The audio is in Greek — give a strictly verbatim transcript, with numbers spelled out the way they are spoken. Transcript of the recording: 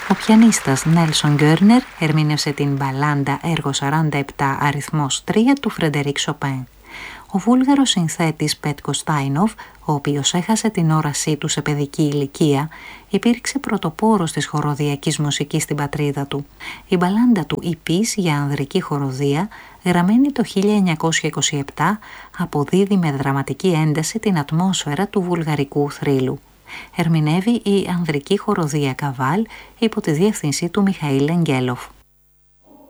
Ο πιανίστας Νέλσον Γκέρνερ ερμήνευσε την μπαλάντα έργο σαράντα επτά αριθμός τρία του Φρεντερίκ Σοπέν. Ο βούλγαρος συνθέτης Πέτκο Στάινοφ, ο οποίος έχασε την όρασή του σε παιδική ηλικία, υπήρξε πρωτοπόρος της χοροδιακής μουσικής στην πατρίδα του. Η μπαλάντα του «Η Πις» για ανδρική χοροδία, γραμμένη το χίλια εννιακόσια είκοσι επτά, αποδίδει με δραματική ένταση την ατμόσφαιρα του βουλγαρικού θρύλου. Ερμηνεύει η ανδρική χοροδία Καβάλ υπό τη διεύθυνση του Μιχαήλ Εγγέλοφ.